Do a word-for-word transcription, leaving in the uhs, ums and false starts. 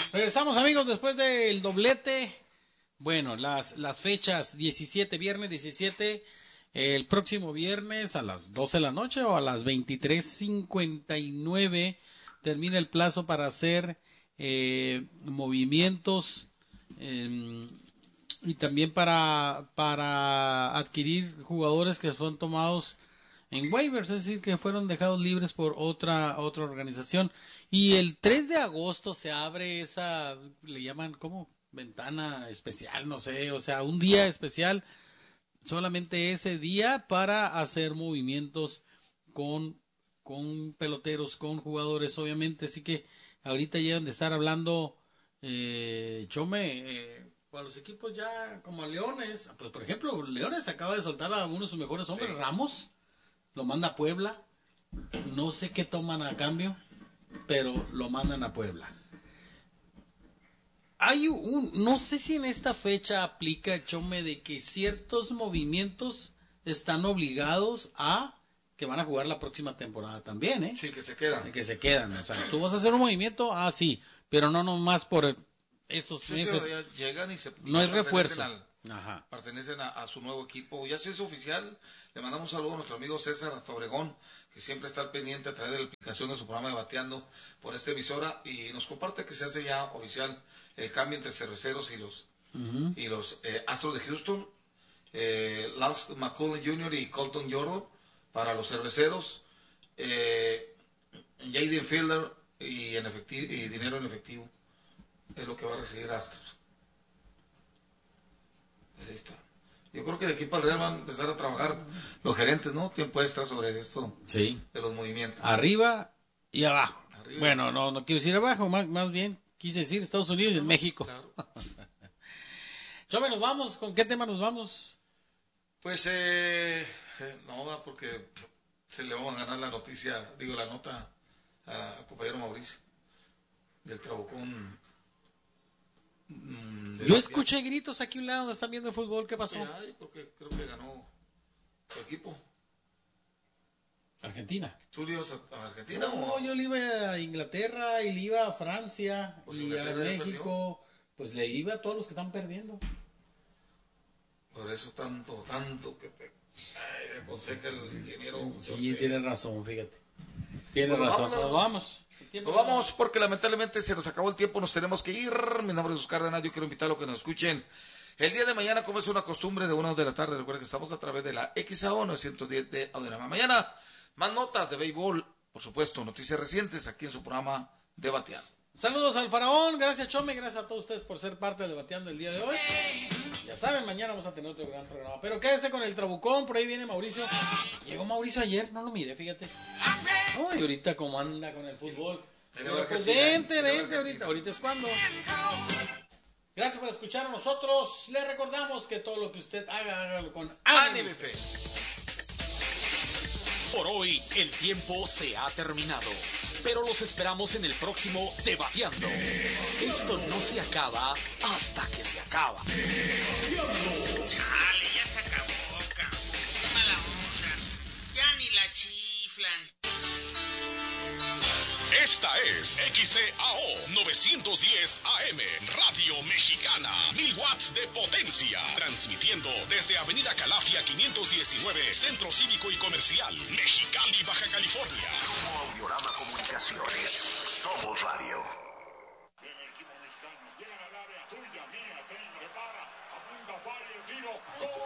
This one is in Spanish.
Regresamos, amigos, después del doblete. Bueno, las, las fechas diecisiete, viernes diecisiete, el próximo viernes a las doce de la noche o a las veintitrés cincuenta y nueve termina el plazo para hacer eh, movimientos eh, y también para, para adquirir jugadores que son tomados en waivers, es decir, que fueron dejados libres por otra, otra organización. Y el tres de agosto se abre esa, le llaman, ¿cómo? Ventana especial, no sé, o sea, un día especial, solamente ese día para hacer movimientos con, con peloteros, con jugadores, obviamente. Así que ahorita ya de estar hablando, eh, Chome, eh, para los equipos ya como a Leones, pues por ejemplo, Leones acaba de soltar a uno de sus mejores hombres, sí. Ramos, lo manda a Puebla, no sé qué toman a cambio, pero lo mandan a Puebla. Hay un, no sé si en esta fecha aplica, Chome, de que ciertos movimientos están obligados a que van a jugar la próxima temporada también, ¿eh? Sí, que se quedan. De que se quedan, o sea, tú vas a hacer un movimiento, ah, sí, pero no nomás por estos sí, meses. Sí, llegan y se y no es refuerzo. Al, Ajá. Pertenecen a, a su nuevo equipo. Ya si es oficial, le mandamos un saludo a nuestro amigo César hasta Obregón, que siempre está al pendiente a través de la aplicación de su programa de Bateando por esta emisora, y nos comparte que se hace ya oficial el cambio entre Cerveceros y los uh-huh. y los eh, Astros de Houston. eh, Lance McCullers junior y Colton Jordan para los Cerveceros, eh, Jaden Fielder y, en efectivo, y dinero en efectivo es lo que va a recibir Astros. Ahí está. Yo creo que de aquí para el Real van a empezar a trabajar los gerentes, ¿no? Tiempo extra sobre esto, sí, de los movimientos. Arriba y abajo. Arriba. Bueno, no, no quiero decir abajo, más, más bien quise decir Estados Unidos y en México. Claro. Chome, ¿nos vamos? ¿Con qué tema nos vamos? Pues, eh, eh, no, porque se le vamos a ganar la noticia, digo, la nota a compañero Mauricio, del Trabucón. Mm, yo escuché gritos aquí a un lado donde están viendo el fútbol, ¿qué pasó? Ya, yo creo que, creo que ganó tu equipo. Argentina. ¿Tú le ibas a, a Argentina? No, o? yo le iba a Inglaterra y le iba a Francia pues y a México. Pues le iba a todos los que están perdiendo. Por eso tanto, tanto que te ay, aconseja el ingeniero. Sí, tienes razón, fíjate. Tienes pues razón. Nos vamos. Nos vamos porque lamentablemente se nos acabó el tiempo, nos tenemos que ir. Mi nombre es Oscar Cárdenas, yo quiero invitarlos a que nos escuchen el día de mañana, como es una costumbre, de una de la tarde. Recuerden que estamos a través de la X A O novecientos diez de Audiorama. Mañana, más notas de béisbol, por supuesto, noticias recientes aquí en su programa Debateando. Saludos al Faraón, gracias Chome, gracias a todos ustedes por ser parte de Debateando el día de hoy. Ya saben, mañana vamos a tener otro gran programa. Pero quédese con el Trabucón, por ahí viene Mauricio. Llegó Mauricio ayer, no lo miré, fíjate. Oh, y ahorita como anda con el fútbol. Pero pues vente, vente ahorita, ahorita es cuando. Gracias por escuchar a nosotros. Le recordamos que todo lo que usted haga, hágalo con ánimo y fe. Por hoy, el tiempo se ha terminado. Pero los esperamos en el próximo Debateando. Esto no se acaba hasta que se acaba. Chale, ya se acabó, cabrón. Qué mala onda. Ya ni la chiflan. Esta es X C A O novecientos diez A M, Radio Mexicana, mil watts de potencia, transmitiendo desde Avenida Calafia quinientos diecinueve, Centro Cívico y Comercial, Mexicali, Baja California. Como Audiorama Comunicaciones, somos radio. Viene el equipo mexicano, llegan al área tuya, mía, ten, repara, apunta, vale, el tiro, gol.